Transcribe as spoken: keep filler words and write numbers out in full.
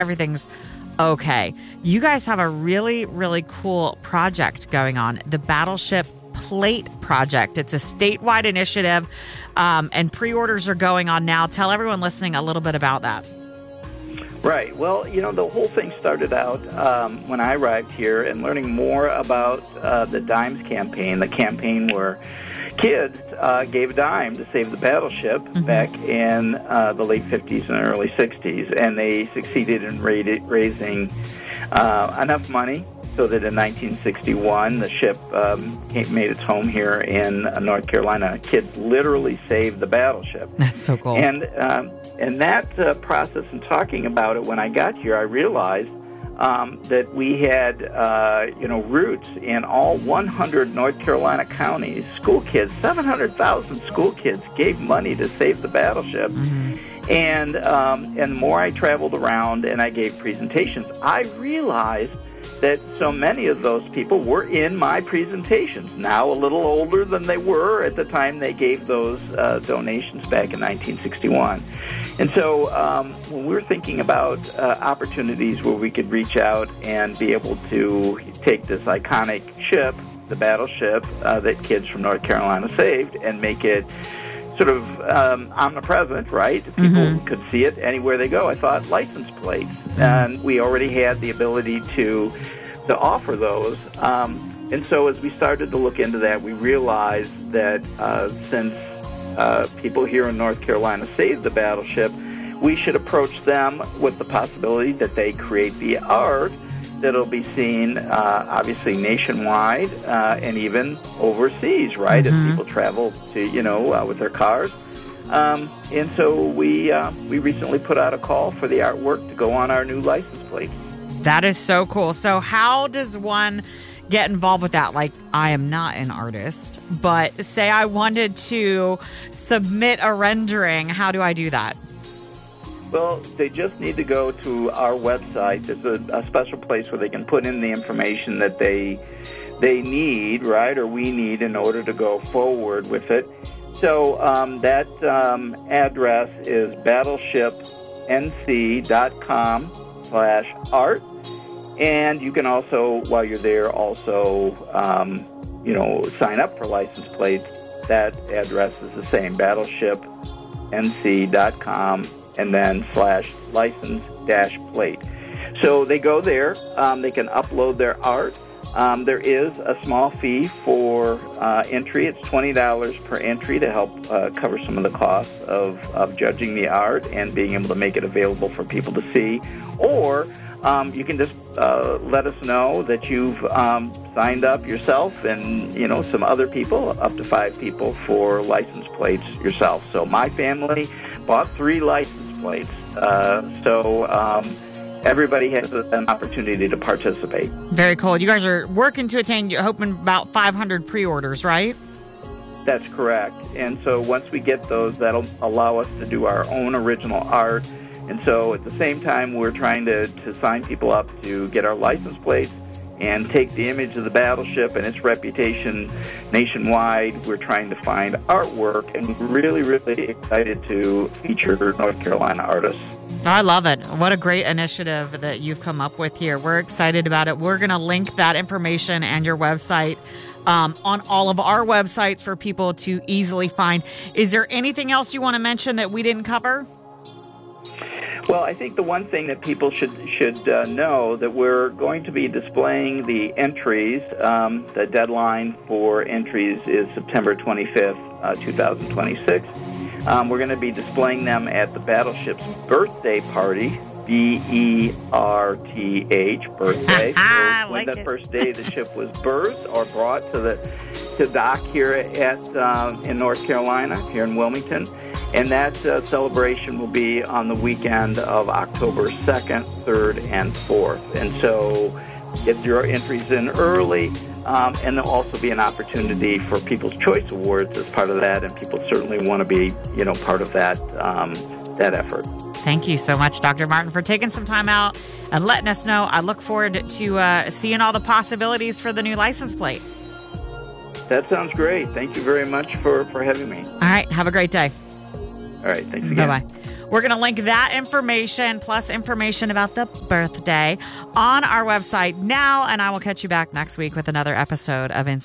everything's okay. You guys have a really, really cool project going on, the Battleship Plate Project. It's a statewide initiative, um, and pre-orders are going on now. Tell everyone listening a little bit about that. Right. Well, you know, the whole thing started out um, when I arrived here and learning more about uh, the Dimes campaign, the campaign where kids uh, gave a dime to save the battleship mm-hmm. back in uh, the late fifties and early sixties. And they succeeded in ra- raising uh, enough money so that in nineteen sixty-one, the ship um, came, made its home here in uh, North Carolina. Kids literally saved the battleship. That's so cool. And um, and that uh, process and talking about it, when I got here, I realized um, that we had, uh, you know, roots in all one hundred North Carolina counties. School kids, seven hundred thousand school kids gave money to save the battleship. Mm-hmm. And, um, and the more I traveled around and I gave presentations, I realized that so many of those people were in my presentations, now a little older than they were at the time they gave those uh, donations back in nineteen sixty-one. And so um, when we were thinking about uh, opportunities where we could reach out and be able to take this iconic ship, the battleship, uh, that kids from North Carolina saved, and make it sort of um, omnipresent, right? People mm-hmm. could see it anywhere they go. I thought license plates. And we already had the ability to to offer those. Um, and so as we started to look into that, we realized that uh, since uh, people here in North Carolina saved the battleship, we should approach them with the possibility that they create the art that'll be seen, uh, obviously, nationwide uh, and even overseas, right, mm-hmm. as people travel to, you know, uh, with their cars. Um, and so we uh, we recently put out a call for the artwork to go on our new license plate. That is so cool. So how does one get involved with that? Like, I am not an artist, but say I wanted to submit a rendering. How do I do that? Well, they just need to go to our website. There's a, a special place where they can put in the information that they they need, right, or we need in order to go forward with it. So um, that um, address is battleshipnc.com slash art. And you can also, while you're there, also, um, you know, sign up for license plates. That address is the same, battleshipnc.com and then slash license dash plate. So they go there. Um, they can upload their art. Um, there is a small fee for uh, entry. It's twenty dollars per entry to help uh, cover some of the costs of, of judging the art and being able to make it available for people to see. Or um, you can just uh, let us know that you've um, signed up yourself and, you know, some other people, up to five people, for license plates yourself. So my family bought three license plates. Uh, so... Um, Everybody has an opportunity to participate. Very cool. You guys are working to attain, you're hoping about five hundred pre-orders, right? That's correct. And so once we get those, that'll allow us to do our own original art. And so at the same time, we're trying to, to sign people up to get our license plates and take the image of the battleship and its reputation nationwide. We're trying to find artwork, and we're really, really excited to feature North Carolina artists. I love it. What a great initiative that you've come up with here. We're excited about it. We're going to link that information and your website um, on all of our websites for people to easily find. Is there anything else you want to mention that we didn't cover? Well, I think the one thing that people should should uh, know that we're going to be displaying the entries. Um, the deadline for entries is September twenty-fifth, uh, twenty twenty-six. Um, we're going to be displaying them at the battleship's birthday party, B E R T H, birthday. So like when that it. first day the ship was birthed or brought to the to dock here at um, in North Carolina, here in Wilmington. And that uh, celebration will be on the weekend of October second, third, and fourth. And so get your entries in early, um, and there'll also be an opportunity for People's Choice Awards as part of that, and people certainly want to be, you know, part of that um, that effort. Thank you so much, Doctor Martin, for taking some time out and letting us know. I look forward to uh, seeing all the possibilities for the new license plate. That sounds great. Thank you very much for, for having me. All right. Have a great day. All right. Thanks again. Bye-bye. We're going to link that information plus information about the birthday on our website now, and I will catch you back next week with another episode of In